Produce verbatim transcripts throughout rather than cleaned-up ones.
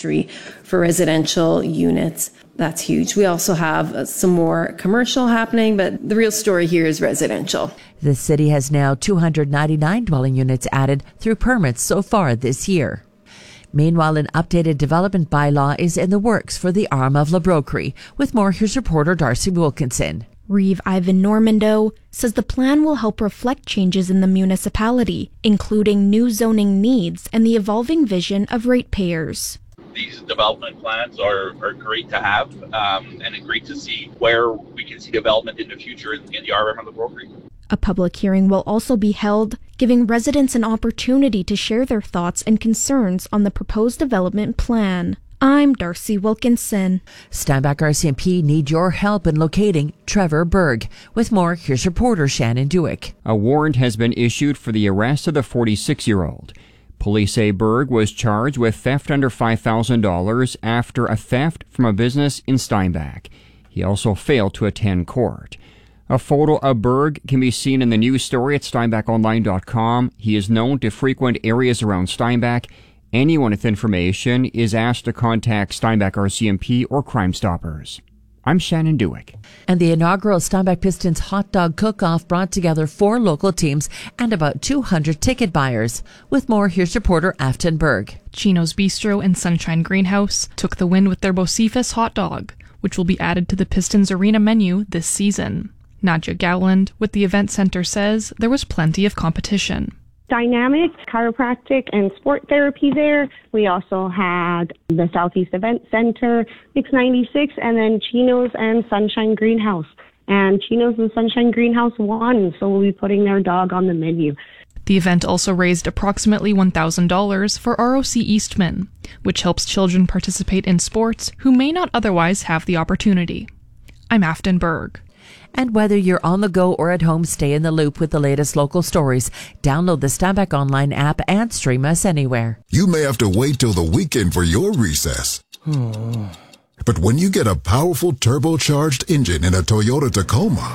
industry for residential units. That's huge. We also have some more commercial happening, but the real story here is residential. The city has now two hundred ninety-nine dwelling units added through permits so far this year. Meanwhile, an updated development bylaw is in the works for the arm of La Broquerie. With more, here's reporter Darcy Wilkinson. Reeve Ivan Normando says the plan will help reflect changes in the municipality, including new zoning needs and the evolving vision of ratepayers. These development plans are, are great to have um, and great to see where we can see development in the future in, in the R M of La Broquerie. A public hearing will also be held, giving residents an opportunity to share their thoughts and concerns on the proposed development plan. I'm Darcy Wilkinson. Steinbach R C M P need your help in locating Trevor Berg. With more, here's reporter Shannon Dewick. A warrant has been issued for the arrest of the forty-six-year-old. Police say Berg was charged with theft under five thousand dollars after a theft from a business in Steinbach. He also failed to attend court. A photo of Berg can be seen in the news story at steinbach online dot com. He is known to frequent areas around Steinbach. Anyone with information is asked to contact Steinbach R C M P or Crime Stoppers. I'm Shannon Dewick. And the inaugural Steinbach Pistons Hot Dog Cook-Off brought together four local teams and about two hundred ticket buyers. With more, here's reporter Afton Berg. Chino's Bistro and Sunshine Greenhouse took the win with their Bocephus hot dog, which will be added to the Pistons Arena menu this season. Nadja Gowland with the event center says there was plenty of competition. Dynamic chiropractic and sport therapy there. We also had the Southeast Event Center, Mix ninety-six, and then Chino's and Sunshine Greenhouse. And Chino's and Sunshine Greenhouse won, so we'll be putting their dog on the menu. The event also raised approximately one thousand dollars for R O C Eastman, which helps children participate in sports who may not otherwise have the opportunity. I'm Afton Berg. And whether you're on the go or at home, stay in the loop with the latest local stories. Download the Steinbach Online app and stream us anywhere. You may have to wait till the weekend for your recess. But when you get a powerful turbocharged engine in a Toyota Tacoma,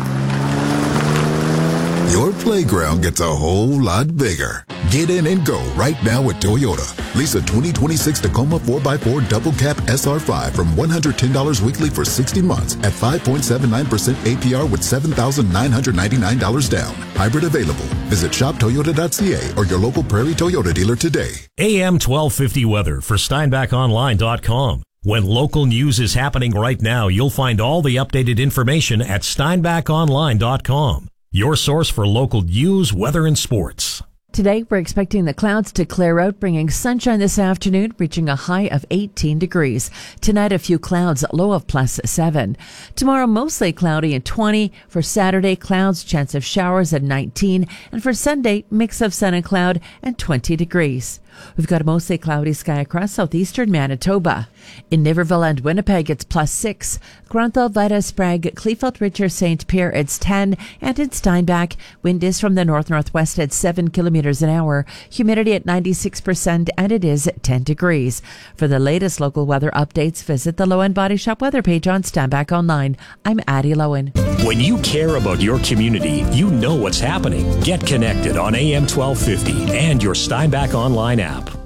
your playground gets a whole lot bigger. Get in and go right now with Toyota. Lease a twenty twenty-six Tacoma four by four Double Cab S R five from one hundred ten dollars weekly for sixty months at five point seven nine percent A P R with seven thousand nine hundred ninety-nine dollars down. Hybrid available. Visit shop toyota dot c a or your local Prairie Toyota dealer today. A M twelve fifty weather for steinbach online dot com. When local news is happening right now, you'll find all the updated information at steinbach online dot com. Your source for local news, weather, and sports. Today, we're expecting the clouds to clear out, bringing sunshine this afternoon, reaching a high of eighteen degrees. Tonight, a few clouds, low of plus seven. Tomorrow, mostly cloudy and twenty. For Saturday, clouds, chance of showers at nineteen. And for Sunday, mix of sun and cloud and twenty degrees. We've got a mostly cloudy sky across southeastern Manitoba. In Niverville and Winnipeg, it's plus six. Granthal, Vida, Sprague, Kleefeld, Richard, Saint Pierre, it's ten. And in Steinbach, wind is from the north-northwest at seven kilometers an hour. Humidity at ninety-six percent, and it is ten degrees. For the latest local weather updates, visit the Lowen Body Shop weather page on Steinbach Online. I'm Addie Lowen. When you care about your community, you know what's happening. Get connected on A M twelve fifty and your Steinbach Online app.